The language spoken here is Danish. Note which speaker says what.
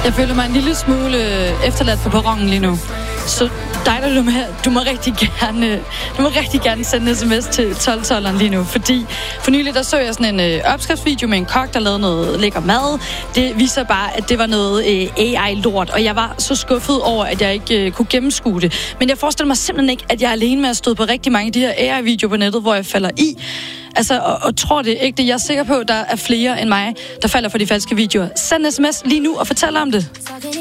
Speaker 1: Jeg føler mig en lille smule efterladt på perronen lige nu. Så dig, der lytter med, du må rigtig gerne sende en sms til 1212'eren lige nu, fordi for nylig der så jeg sådan en opskriftsvideo med en kok, der lavede noget lækker mad. Det viser bare, at det var noget AI-lort, og jeg var så skuffet over, at jeg ikke kunne gennemskue det. Men jeg forestiller mig simpelthen ikke, at jeg er alene med at støde på rigtig mange af de her AI-videoer på nettet, hvor jeg falder i. Altså, og tror det ikke det. Jeg er sikker på, at der er flere end mig, der falder for de falske videoer. Send en sms lige nu og fortæl om det.